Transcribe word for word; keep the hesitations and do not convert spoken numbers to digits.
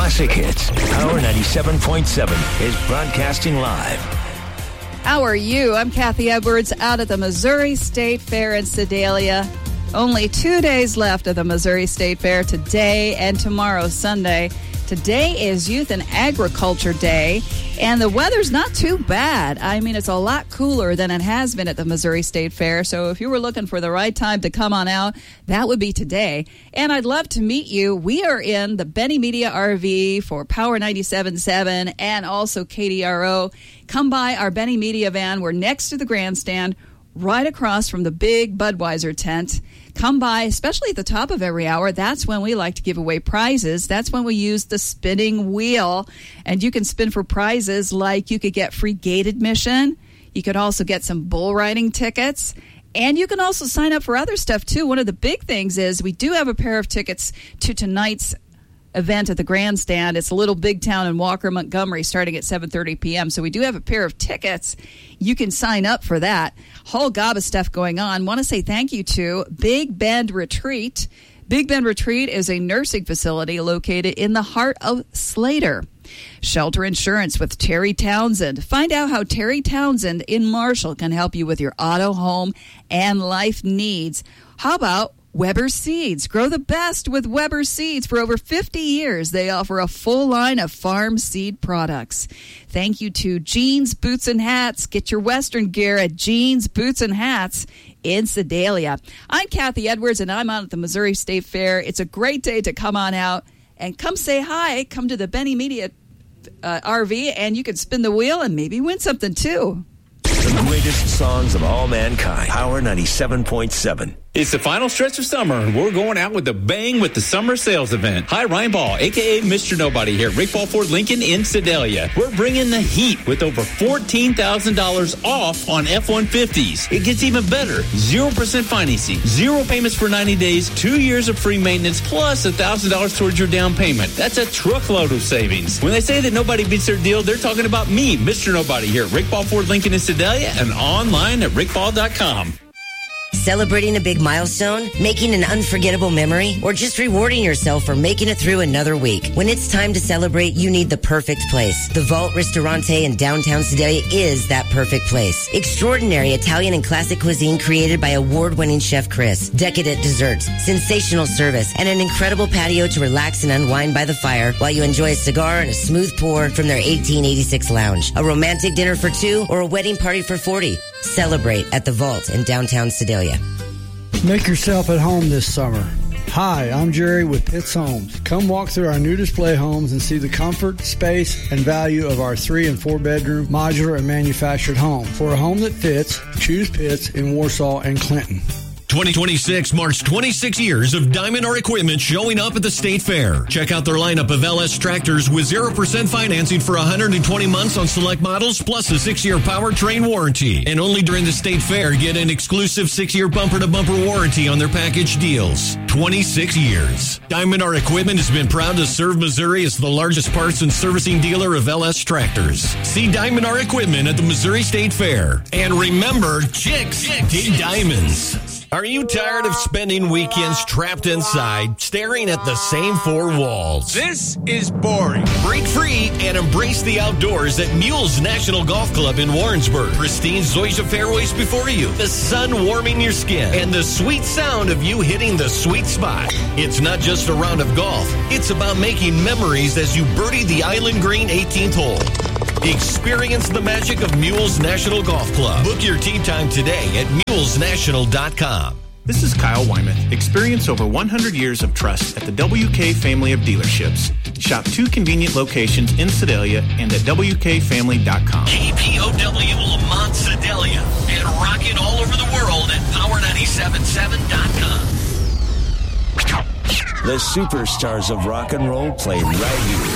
classic hits. Power ninety-seven point seven is broadcasting live. How are you? I'm Kathy Edwards out at the Missouri State Fair in Sedalia. Only two days left of the Missouri State Fair, today and tomorrow, Sunday. Today is Youth and Agriculture Day, and the weather's not too bad. I mean, it's a lot cooler than it has been at the Missouri State Fair, so if you were looking for the right time to come on out, that would be today. And I'd love to meet you. We are in the Benny Media R V for Power ninety-seven point seven and also K D R O. Come by our Benny Media van. We're next to the grandstand, right across from the big Budweiser tent. Come by, especially at the top of every hour. That's when we like to give away prizes. That's when we use the spinning wheel. And you can spin for prizes like you could get free gate admission. You could also get some bull riding tickets. And you can also sign up for other stuff, too. One of the big things is we do have a pair of tickets to tonight's event at the grandstand. It's a little big town in Walker, Montgomery, starting at seven thirty p.m. So we do have a pair of tickets. You can sign up for that. Whole gob of stuff going on. Want to say thank you to Big Bend Retreat. Big Bend Retreat is a nursing facility located in the heart of Slater. Shelter Insurance with Terry Townsend. Find out how Terry Townsend in Marshall can help you with your auto, home, and life needs. How about Weber Seeds? Grow the best with Weber Seeds. For over fifty years, they offer a full line of farm seed products. Thank you to Jeans Boots and Hats. Get your Western gear at Jeans Boots and Hats in Sedalia. I'm Kathy Edwards, and I'm out at the Missouri State Fair. It's a great day to come on out and come say hi. Come to the Benny Media uh, R V, and you can spin the wheel and maybe win something, too. The greatest songs of all mankind. Power ninety-seven point seven. It's the final stretch of summer, and we're going out with a bang with the summer sales event. Hi, Ryan Ball, a k a. Mister Nobody here at Rick Ball Ford Lincoln in Sedalia. We're bringing the heat with over fourteen thousand dollars off on F one fifties. It gets even better. zero percent financing, zero payments for ninety days, two years of free maintenance, plus one thousand dollars towards your down payment. That's a truckload of savings. When they say that nobody beats their deal, they're talking about me, Mister Nobody, here at Rick Ball Ford Lincoln in Sedalia and online at rick ball dot com. Celebrating a big milestone, making an unforgettable memory, or just rewarding yourself for making it through another week. When it's time to celebrate, you need the perfect place. The Vault Ristorante in downtown Sedalia is that perfect place. Extraordinary Italian and classic cuisine created by award-winning Chef Chris. Decadent desserts, sensational service, and an incredible patio to relax and unwind by the fire while you enjoy a cigar and a smooth pour from their eighteen eighty-six lounge. A romantic dinner for two or a wedding party for forty. Celebrate at the Vault in downtown Sedalia. Make yourself at home this summer. Hi, I'm Jerry with Pitts Homes. Come walk through our new display homes and see the comfort, space, and value of our three and four bedroom modular and manufactured home. For a home that fits, choose Pitts in Warsaw and Clinton. twenty twenty-six marks twenty-six years of Diamond R equipment showing up at the State Fair. Check out their lineup of L S tractors with zero percent financing for one hundred twenty months on select models, plus a six-year powertrain warranty. And only during the State Fair, get an exclusive six-year bumper-to-bumper warranty on their package deals. twenty-six years. Diamond R equipment has been proud to serve Missouri as the largest parts and servicing dealer of L S tractors. See Diamond R equipment at the Missouri State Fair. And remember, chicks dig diamonds. Are you tired of spending weekends trapped inside, staring at the same four walls? This is boring. Break free and embrace the outdoors at Mules National Golf Club in Warrensburg. Pristine zoysia fairways before you, the sun warming your skin, and the sweet sound of you hitting the sweet spot. It's not just a round of golf. It's about making memories as you birdie the Island Green eighteenth hole. Experience the magic of Mules National Golf Club. Book your tee time today at mules national dot com. This is Kyle Wyman. Experience over one hundred years of trust at the W K family of dealerships. Shop two convenient locations in Sedalia and at w k family dot com. K P O W Lamont Sedalia and rocking all over the world at power nine seven seven dot com. The superstars of rock and roll play right here.